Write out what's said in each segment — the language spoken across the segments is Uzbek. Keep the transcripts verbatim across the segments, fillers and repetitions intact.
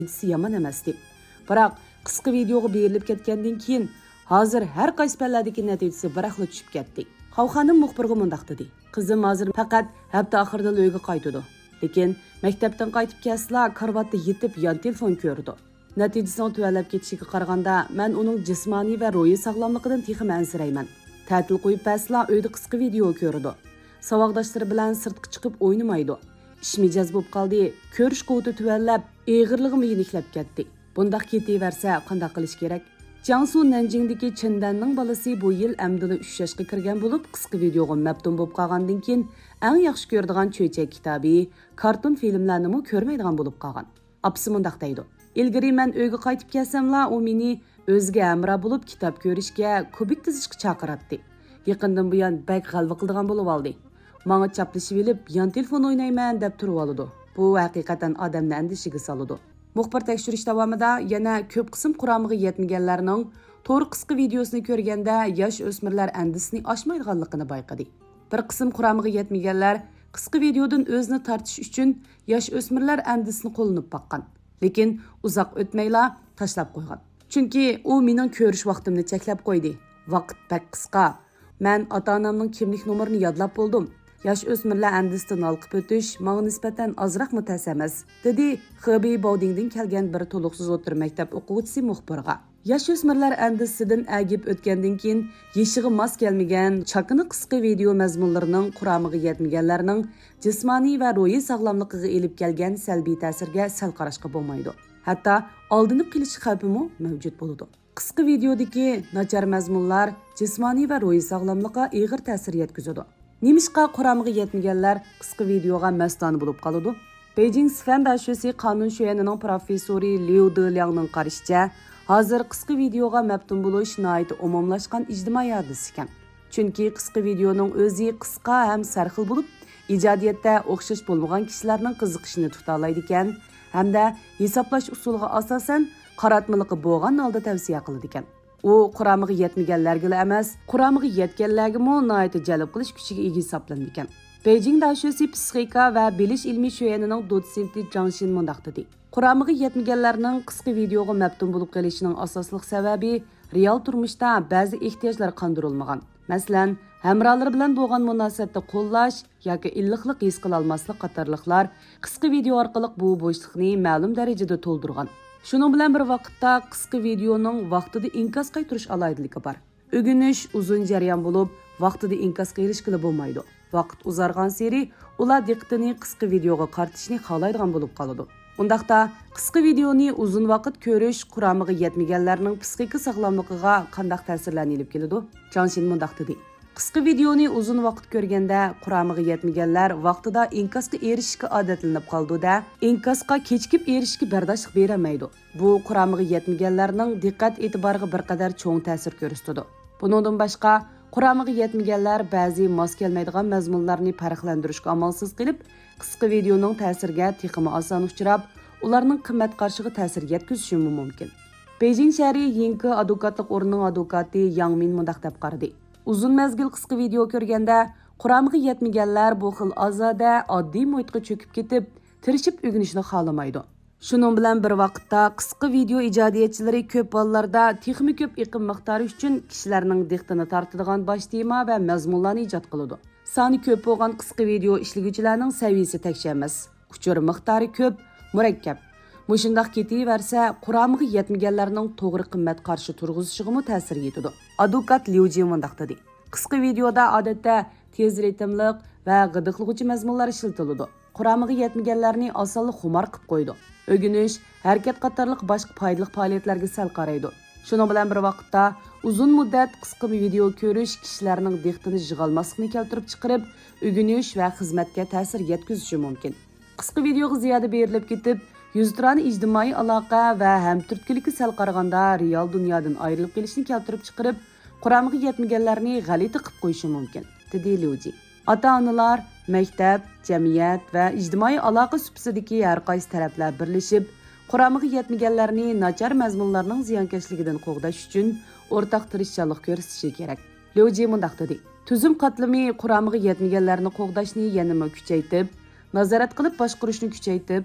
yomon emas deb. Biroq qisqa videoga berilib ketgandan keyin hozir har qaysi palladagi natijasi biraqli tushib ketdi. Xavxonim muxbirga mundaq dedi. Qizim hozir faqat hafta oxirida uyga qaytadi. Lekin maktabdan qaytib kelsla karvatda yetib yon telefon ko'rdi. Natijasini tuvalab ketishiga qaraganda men uning jismoniy va ruhiy sog'lomligidan texim ansirayman. Ta'til qo'yib pasla uyda qisqa video ko'rdi. Savoqdoshlari bilan sirtga chiqib o'ynamaydi. Ish mijoz bo'lib qoldi. Ko'rish quvvati tuvallab, eg'irlig'i yeniklab ketdi. Bundaq ketaversa qanday qilish kerak? Jiangsu Nanjingdagi Chindanning bolasi bu yil amdili uch yoshga kirgan bo'lib, qisqa videoga maftun bo'lib qolgandan keyin eng yaxshi ko'radigan cho'chak kitobi, kartun filmlarni mu ko'rmaydigan bo'lib qolgan. Apsi mundaq deydi. Ilgari men uyga qaytib kelsam-la, u meni o'ziga amra bo'lib kitob ko'rishga, kubik tizishga chaqiratdi. Yaqindan buyon bak g'alva qildigan bo'lib oldi. Menga chaplashib olib, yon telefon o'ynayman deb turib oladi. Bu haqiqatan odamni andishiga soladi. Muxbir tekshirish davomida yana ko'p qism quramiga yetmaganlarning to'g'ri qisqa videosini ko'rganda yosh o'smirlar andisini oshmaydiganligini bayqadi. Bir qism quramiga yetmaganlar qisqa videodan o'zini tortish uchun yosh o'smirlar andisini qo'llanib baqqan. Lekin uzoq o'tmayla tashlab qo'ygan. Chunki u mening ko'rish vaqtimni cheklab qo'ydi. Vaqt bak qisqa. Men ota-onamning kimlik nomerini yodlab bo'ldim. Yosh o'smirlar andisdan olqib o'tish menga nisbatan ozroq mutas emas, dedi Xebey Baodingdan kelgan bir to'liqsiz o'tir maktab o'quvchisi muxbirga. Yosh o'smirlar andisidan agib o'tgandan keyin yeshiga mos kelmagan chaqini qisqa video mazmunlarining quramiga yetmaganlarning jismoniy va ruhiy sog'lomligiga elib kelgan salbiy ta'sirga sal qarashga bo'lmaydi. Hatto oldinib qilish xavfi mu mavjud bo'ladi. Qisqa videodagi nachar mazmunlar jismoniy va ruhiy sog'lomlikka og'ir ta'sir yetkazadi. Nimishqa quramiga yetmaganlar qisqa videoga mastona bo'lib qoladi. Beijing Sifan dashasi qonun shu'yanining professori Liu Deliangning qarashicha, hozir qisqa videoga maftun bo'lish nihoyat umumlashgan ijtimoiy hodisa ekan. Chunki qisqa videoning o'zi qisqa ham sarxil bo'lib, ijodiyatda o'xshash bo'lmagan kishilarning qiziqishini tuta oladi ekan, hamda hisoblash usuliga asosan qaratmaliqi bo'lgan holda tavsiya qiladi ekan. U quramiga yetmaganlarga emas, quramiga yetganlarga mo nihoyat jalb qilish kuchiga ega hisoblanadi ekan. Beijing dashasi psixika va bilish ilmiy shu'yanining dotsenti Zhang Xin mundaq dedi. Quramiga yetmaganlarning qisqa videoga maftun bo'lib qolishining asosli sababi real turmushda ba'zi ehtiyojlar qondirilmagan. Masalan, hamrohlar bilan bo'lgan munosabatda qo'llash yoki illiqlik his qila olmaslik qatorliqlar qisqa video orqali bu bo'shliqni ma'lum darajada to'ldirgan. Shuning bilan bir vaqtda qisqa videoning vaqtida inkos qaytarish aloyidligi bor. O'g'inish uzun jarayon bo'lib, vaqtida inkosga erishgili bo'lmaydi. Vaqt uzargan sari ular diqqatini qisqa videoga qaratishni xohlaydigan bo'lib qoladi. Undaqda qisqa videoni uzun vaqt ko'rish quramiga yetmaganlarning psixik sog'lomligiga qanday ta'sirlarni olib keladi? Janshin mundaq dedi. Qisqa videoni uzun vaqt ko'rganda quramiga yetmaganlar vaqtida inkosga erishishga odatlanib qoldi-da, inkosga kechikib erishishga bardoshlik bermaydi. Bu quramiga yetmaganlarning diqqat e'tiboriga bir qadar cho'ng ta'sir ko'rsatadi. Bundan boshqa, quramiga yetmaganlar ba'zi mos kelmaydigan mazmunlarni farqlantirishga amalsiz qilib, qisqa videoning ta'siriga texmi oson uchrab, ularning qimmat qarshiga ta'sir yetkazishi mumkin. Beijing shahri Yingke advokatlik o'rnining advokati Yang Min mundaq deb qaradi. Uzun mezgil qisqa video ko'rganda quramiga yetmaganlar bu xil ozoda oddiy muhitga cho'kib ketib, tirishib o'rganishni xohlamaydi. Shuning bilan bir vaqtda qisqa video ijodiyatchilari ko'p bolalarda texnik ko'p iqim miqdori uchun kishilarning diqqatini tortadigan bosh tema va mazmunlarni ijod qiladi. Soni ko'p bo'lgan qisqa video ishlovchilarning saviyasi tekshir emas. Uchur miqdori ko'p, murakkab. Mushundaq ketaversa, quramiga yetmaganlarning to'g'ri qimmat qarshi turg'izishiga mu ta'sir yetadi. Advokat Liu Ji mundaq dedi. Qisqa videoda odatda tez ritmliq va g'idiqlovchi mazmunlar ishlatiladi. Quramiga yetmaganlarni osonlik xumor qilib qo'ydi. O'g'inish, harakat qatorliq boshqa foydali faoliyatlarga sal qaraydi. Shuning bilan bir vaqtda uzun muddat qisqa video ko'rish kishilarning diqqatini yig'olmaslikni keltirib chiqarib, o'g'inish va xizmatga ta'sir yetkazishi mumkin. Qisqa videoga ziyoda berilib ketib, yuzturani ijtimoiy aloqa va hamturtkilikka sal qaraganda real dunyodan ayrilib kelishni keltirib chiqarib, quramiga yetmaganlarni g'alati qilib qo'yishi mumkin, dedi Liuji. Ota-onalar, maktab, jamiyat va ijtimoiy aloqa supasidagi har qaysi taraflar birlashib, quramiga yetmaganlarni nachar mazmunlarning ziyonkashligidan qo'g'dash uchun o'rtaq tirishchilik ko'rsatishi kerak. Liuji mundaq dedi. Tuzum qatlami quramiga yetmaganlarni qo'g'dashni yanada kuchaytirib, nazorat qilib boshqarishni kuchaytirib,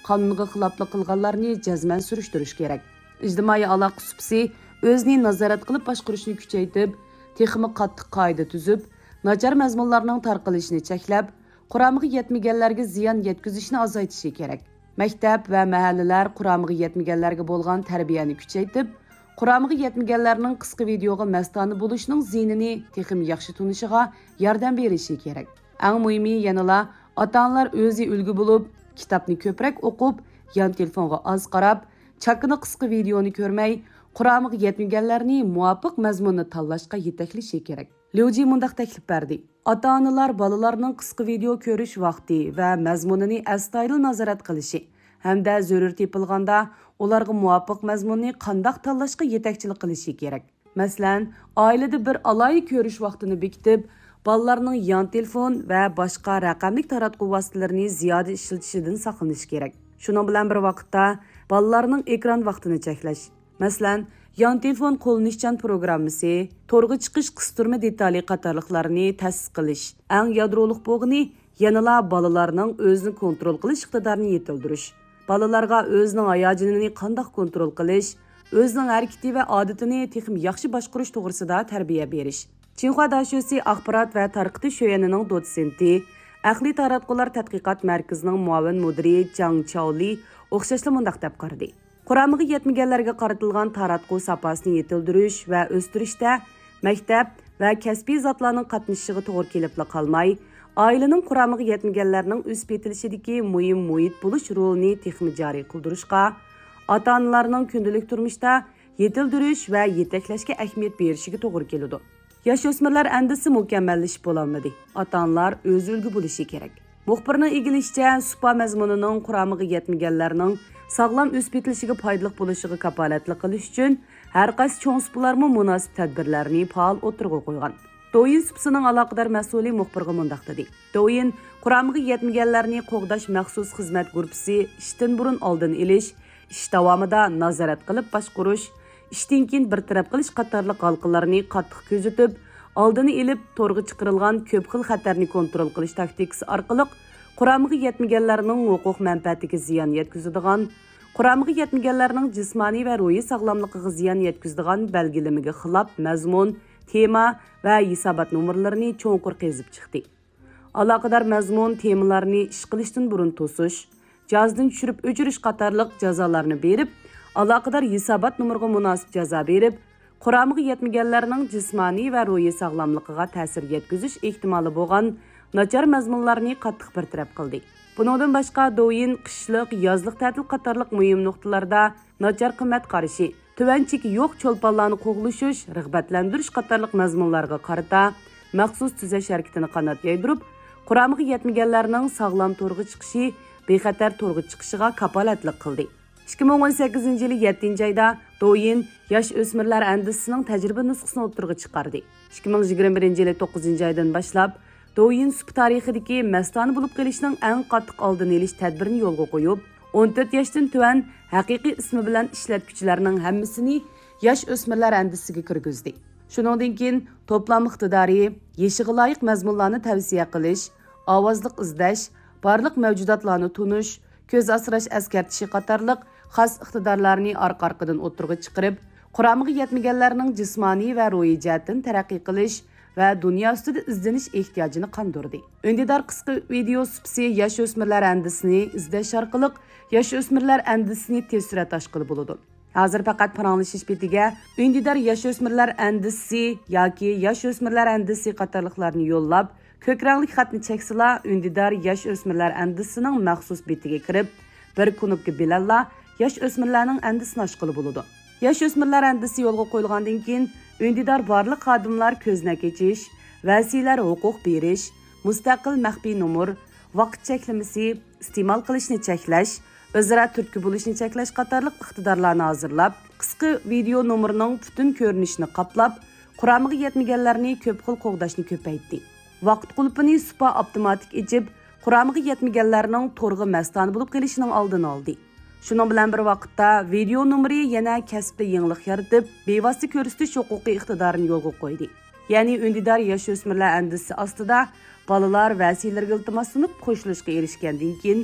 qonunga xiloflik qilganlarni jazman surishtirish kerak. İjtimoiy aloqa supsi o'zini nazorat qilib boshqarishni kuchaytirib, texmi qattiq qoida tuzib, nachar mazmunlarning tarqalishini cheklab, quramiga yetmaganlarga ziyon yetkazishni azaytishi kerak. Maktab va mahallalar quramiga yetmaganlarga bo'lgan tarbiyani kuchaytirib, quramiga yetmaganlarning qisqa videoga mastona bo'lishining zinini texim yaxshi tunishiga yordam berishi kerak. Eng muhimi yanala ota-onalar o'zi ulgu bo'lib, kitobni ko'proq o'qib, yon telefonga oz qarab, chakini qisqa videoni ko'rmay, quramiga yetmaganlarni muvofiq mazmunni tanlashga yetaklashi kerak. Liuji mundaq taklif berdi. Ota-onalar bolalarning qisqa video ko'rish vaqti va mazmunini astoydil nazorat qilishi hamda zarur tepilganda ularga muvofiq mazmunni qandoq tanlashga yetakchilik qilishi kerak. Masalan, oilada bir alohida ko'rish vaqtini bekitib, bolalarning yon telefon va boshqa raqamli taratquv vositalarini ziyoda ishlatishidan saqlanish kerak. Shuning bilan bir vaqtda bolalarning ekran vaqtini cheklash. Masalan, yon telefon qo'llanishchan programmasi, to'rga chiqish qistirma detali qatorliqlarini ta'sis qilish. Eng yadroliq bo'g'ini yanala bolalarning o'zini kontrol qilish iqtidorini yetildirish. Balalarga o'zining hayojonini qanday kontrol qilish, o'zining harakati va odatini texim yaxshi boshqarish to'g'risida tarbiya berish. Chinxua dashosi axborot va tarqitish sho'yanining dotsenti, aqliy taratqular tadqiqot markazining muavin mudiri Jang Chaoli o'xshashli mundaq deb qaradi. Quramiga yetmaganlarga qaratilgan taratquv sapasini yetildirish va o'stirishda maktab va kasbiy zotlarning qatnashishiga to'g'ri kelib qolmay, oilaning quramiga yetmaganlarning o'sib yetilishidagi muhim muhit bo'lish rolini texmi joriy qildirishga, ota-onalarning kundalik turmushda yetildirish va yetaklashga ahamiyat berishiga to'g'ri keladi. Yosh o'smirlar andisi mukammallashib bo'lolmadi. Ota-onalar o'z ulgu bo'lishi kerak. Muxbirning egilishicha, supa mazmunining quramiga yetmaganlarning sog'lom o'sib yetilishiga foydali bo'lishiga kapolatlik qilish uchun har qaysi cho'ng supalarmi munosib tadbirlarni faol o'tirg'a qo'ygan. Douyin supsining aloqador mas'uli muxbirga mundaq dedi. Douyin quramiga yetmaganlarni qo'g'dash maxsus xizmat guruhi ishdan burun oldin elish, ish davomida nazorat qilib boshqarish, ishdan keyin bir taraf qilish qatorliq halqalarni qattiq kuzatib, oldini elib to'rga chiqarilgan ko'p xil xatarni kontrol qilish taktikasi orqali quramiga yetmaganlarning huquq manfaatiga ziyon yetkazadigan, quramiga yetmaganlarning jismoniy va ruhiy sog'lomligiga ziyon yetkazadigan belgilamaga xilof mazmun, tema va hisobot nomerlarini cho'nqur qezib chiqdi. Aloqador mazmun temalarni ish qilishdan burun to'sish, jazdan tushirib o'chirish qatorliq jazolarni berib, aloqador hisobot nomeriga munosib jazo berib, quramiga yetmaganlarning jismoniy va ruhiy sog'lomligiga ta'sir yetkazish ehtimoli bo'lgan nachar mazmunlarni qattiq bartaraf qildi. Bundan boshqa Douyin qishliq, yozliq ta'til qatorliq muhim nuqtalarda nachar qimmat qarashi, tuvanchiki yo'q cho'lponlarni qo'g'lishish, rag'batlantirish qatorliq mazmunlarga qarata maxsus tuzash harakatini qanot yaydirib, quramiga yetmaganlarning sog'lom to'rga chiqishi, bexatar to'rga chiqishiga kapolatlik qildi. ikki ming o'n sakkizinchi yil yettinchi oyda Douyin yosh o'smirlar andisining tajriba nusxasini o'tirg'a chiqardi. ikki ming yigirma birinchi yil to'qqizinchi oydan boshlab Douyin sup tarixidagi mastona bo'lib qolishning eng qattiq oldini olish tadbirini yo'lga qo'yib, o'n to'rt yoshdan tuvan haqiqiy ismi bilan ishlatuvchilarning hammasini yosh o'smirlar andisiga kirgizdi. Shuningdek keyin to'plam iqtidori, yeshiga loyiq mazmunlarni tavsiya qilish, ovozliq izlash, barliq mavjudotlarni tunish, ko'z asrash askartishi qatorliq xos iqtidorlarni orqa-orqadan o'tirg'a chiqarib, quramiga yetmaganlarning jismoniy va ruhiy jihatdan taraqqiy qilish va dunyo ustida izlanish ehtiyojini qondirdi. Undidor qisqa video supsi yosh o'smirlar andisini izlash orqali yosh o'smirlar andisini tez surat oshqili bo'ladi. Hozir faqat paranlashish betiga undidor yosh o'smirlar andisi yoki yosh o'smirlar andisi qatorliqlarni yo'llab, ko'k rangli xatni cheksila undidor yosh o'smirlar andisining maxsus betiga kirib, bir knopka bilanla yosh o'smirlarning andisini oshqili bo'ladi. Yosh o'smirlar andisi yo'lga qo'yilgandan keyin undidor barliq xodimlar ko'zdan kechish, vasiyalar huquq berish, mustaqil maxfiy nomer, vaqt cheklamasi, iste'mol qilishni cheklash, o'zaro turtki bo'lishni cheklash qatorliq iqtidorlarni hozirlab, qisqa video nomerining butun ko'rinishini qoplab, quramiga yetmaganlarni ko'p xil qo'g'dashni ko'paytdi. Vaqt qulpini supa avtomatik echib, quramiga yetmaganlarning to'rga mastona bo'lib kelishining oldini oldi. Shuning bilan bir vaqtda video nomeri yana kasbda yangilik yaratib, bevosita ko'rsatish huquqiy iqtidorini yo'lga qo'ydi. Ya'ni undidor yosh o'smirlar andisi ostida bolalar vasiyalarga iltimos sunib qo'shilishga erishgandan keyin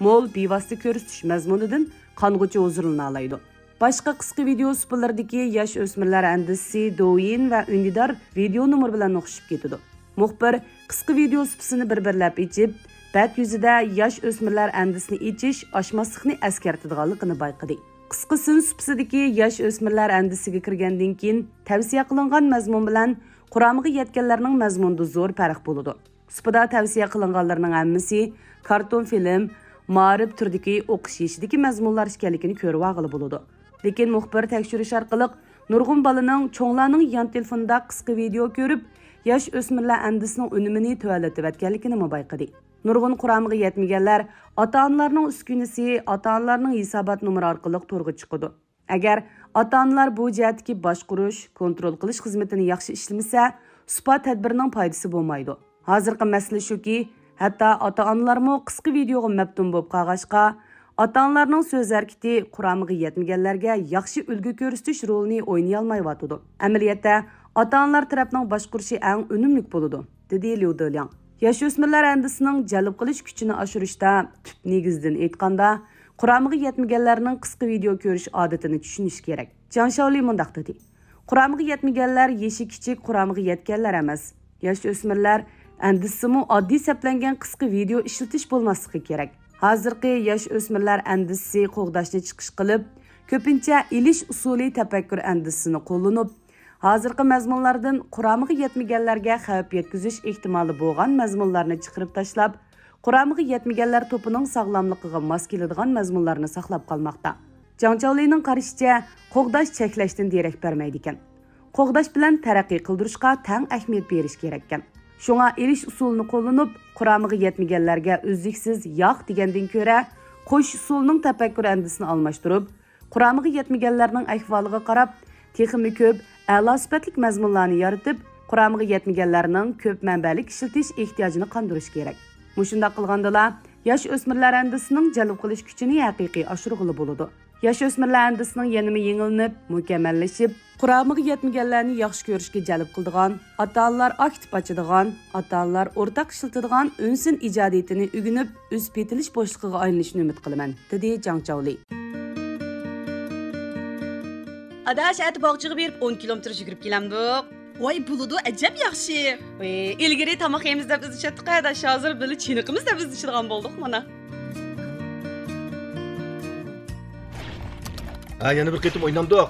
mo'l bevosita ko'rsatish mazmunidan qong'ucha huzurlana oladi. Boshqa qisqa video suplarındagi yosh o'smirlar andisi Douyin va Undidar video nomer bilan o'xshib ketadi. Muxbir qisqa video supsini bir-birlab ichib, bat yuzida yosh o'smirlar andisini ichish oshmaslikni askartadiganligini bayqadi. Qisqa sin supsidagi yosh o'smirlar andisiga kirgandan keyin tavsiya qilingan mazmun bilan quramiga yetganlarning mazmunida zo'r farq bo'ladi. Supida tavsiya qilinganlarning hammasi karton film, ma'rif turdagi o'qish yeshidagi mazmunlar ekanligini ko'rib olg'ili bo'ladi. Lekin muxbir tekshirish orqali nurg'un bolaning cho'nglarning yon telefonda qisqa video ko'rib, yosh o'smirlar andisining unumini tuvalatib etganligini bayqadi. Nurg'un quramiga yetmaganlar ota-onalarning uskunasi, ota-onalarning hisobot nomeri orqali to'rga chiqadi. Agar ota-onalar bu jihatdagi boshqarish, kontrol qilish xizmatini yaxshi ishlamasa, supa tadbirning foydasi bo'lmaydi. Hozirgi masala shuki, hatto ota-onalarmo qisqa videoga maftun bo'lib qolg'ashqa, ota-onalarning so'z harakati quramiga yetmaganlarga yaxshi ulgu ko'rsatish rolini o'ynay olmayotdi. Amaliyotda ota-onalar tarafining boshqarishi eng unumli bo'ladi, dedi Liu Deliang. Yosh o'smirlar andisining jalb qilish kuchini oshirishda tub negizdan aytganda, quramiga yetmaganlarning qisqa video ko'rish odatini tushunish kerak. Jiang Shaoli mundaq dedi. Quramiga yetmaganlar yeshi kichik quramiga yetganlar emas. Yosh o'smirlar andisimi oddiy saplangan qisqa video ishlatish bo'lmasligi kerak. Hozirgi yosh o'smirlar andisi qo'g'dashni chiqish qilib, ko'pincha ilish usuli tafakkur andisini qo'llanib, hozirgi mazmunlardan quramiga yetmaganlarga xavf yetkazish ehtimoli bo'lgan mazmunlarni chiqarib tashlab, quramiga yetmaganlar to'pining sog'lomligiga mos keladigan mazmunlarni saqlab qolmoqda. Jiang Shaolining qarashicha, qo'g'dash cheklashdan derak bermaydi ekan. Qo'g'dash bilan taraqqiy qildirishga tang ahamiyat berish kerak ekan. Shunga ilish usulini qo'llanib, quramiga yetmaganlarga uzluksiz yo'q degandan ko'ra, qo'sh usulning tafakkur andisini almashtirib, quramiga yetmaganlarning ahvoliga qarab, texmi ko'p a'lo sifatli mazmunlarni yaratib, quramiga yetmaganlarning ko'p manbalik ishlatish ehtiyojini qondirish kerak. Mushunda qilgandala, yosh o'smirlar andisining jalb qilish kuchini haqiqiy oshirg'ili bo'ladi. Yosh o'smirlar andisining yanimi yengilnib, mukammallashib, quramiga yetmaganlarni yaxshi ko'rishga jalb qiladigan, ota-onalar aktiv ochadigan, ota-onalar o'rtaq ishlatadigan unsin ijodiyatini o'rganib, o'z petilish bo'shlig'iga aylanishni umid qilaman, dedi Jiang Shaoli. Adaş ət bağçığı verib o'n kilometr yugurib kelamdik. Voy buludu ajab yaxshi. Voy, ilgari tomoq yeymiz deb biz ishlatdik, adaş hozir bili chiniqimiz deb biz ishlatgan bo'ldik mana. Ha, yana bir qitim o'ynamdik.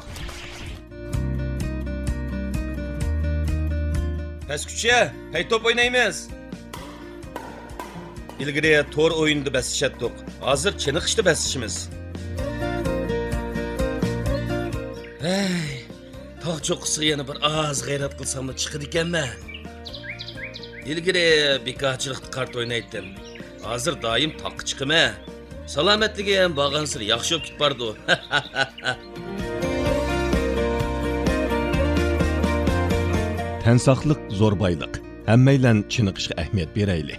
Bas kuchya, hay top o'ynaymiz. Ilgari to'r o'yinda bas ishlatdik. Hozir chiniqishda bas ishimiz. Hey, tog' cho'qqisiga yana bir oz g'ayrat qilsam chiqadi ekanman. Ilgari bekorchilikda kart o'ynaydim. Hozir doim toqqa chiqaman. Salomatligi ham borgansir yaxshi bo'lib ketbardi. Tan saqliq zo'r boyliq. Hammaylan chiniqishga ahamiyat beraylik.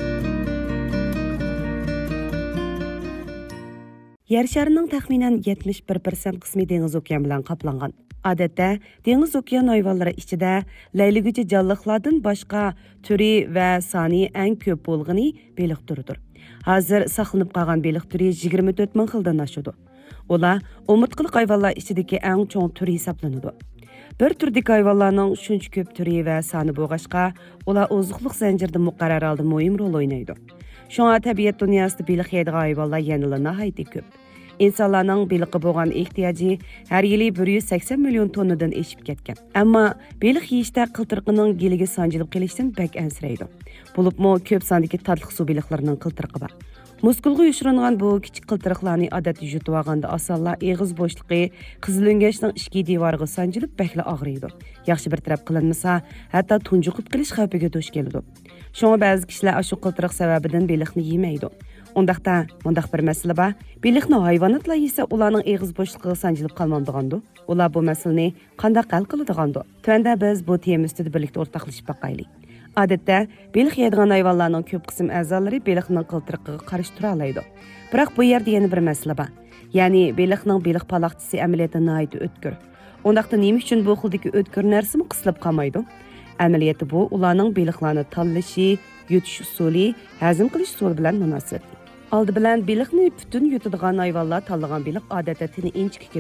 Yer sharining taxminan yetmish bir foiz qismi dengiz okean bilan qoplangan. Odatda dengiz okean hayvonlari ichida layligüchi jonliqlardan boshqa turi va soni eng ko'p bo'lgani beliq turidir. Hozir saqlanib qolgan beliq turi yigirma to'rt ming xildan oshadi. Ular o'mirtqiliq hayvonlar ichidagi eng cho'ng turi hisoblanadi. Bir turdagi hayvonlarning shuncha ko'p turi va soni bo'lg'ashqa, ular oziqliq zanjirida muqarrar holda muhim rol o'ynaydi. Shunga tabiat dunyosida beliq yeydigan hayvonlar yanada nihoyatda ko'p. İnsanlarning beliqqa bo'lgan ehtiyoji har yili bir yuz sakson million tonnadan eshib ketgan. Ammo beliq yeyishda qiltirqining geliga sanjilib qolishdan bak ansiraydi. Bo'libmi ko'p sondagi tatliq suv beliqlarining qiltirqi bor. Muskulga yushiringan bu kichik qiltiriqlarni odatda yutib olganda osonlar eg'iz bo'shliqi qizilingashning ichki devoriga sanjilib bakla og'riydi. Yaxshi bir taraf qilinmasa, hatto tunjuqib qilish xavfiga duch keladi. Shunga ba'zi kishilar shu qiltiriq sababidan beliqni yemaydi. Ondaqda, mundaq bir masala bor. Beliqni hayvonotlar yesa, ularning eg'iz bo'shliqiga sanjilib qolmaydigandi. Ular bu masalani qanday hal qiladigandu? Tunda biz bu tema ustida birlikda o'rtoqlashib baqaylik. Odatda, beliq yeydigan hayvonlarning ko'p qism a'zolari beliqning qiltiriqiga qarshi tura oladi. Biroq bu yerda yana bir masala bor. Ya'ni beliqning beliq paloqchisi amaliyoti nihoyat o'tkir. Ondaqda nima uchun bu xildagi o'tkir narsami qisilib qolmaydi? Amaliyoti bu ularning beliqlarni tanlashi, yutish usuli, hazm qilish usuli bilan munosabatli. Aldı bilan beliqni butun yutadigan hayvonlar tanlagan beliq odatda tini inchik